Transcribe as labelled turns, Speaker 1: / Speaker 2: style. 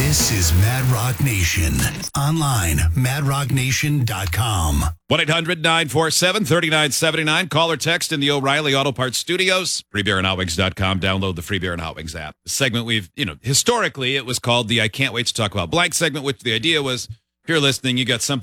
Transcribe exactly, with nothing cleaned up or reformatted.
Speaker 1: This is Mad Rock Nation. Online, mad rock nation dot com.
Speaker 2: one eight hundred nine four seven three nine seven nine. Call or text in the O'Reilly Auto Parts Studios. free beer and hot wings dot com. Download the Free Beer and Hot Wings app. The segment we've, you know, historically it was called the I Can't Wait to Talk About Blank segment, which the idea was, if you're listening, you got something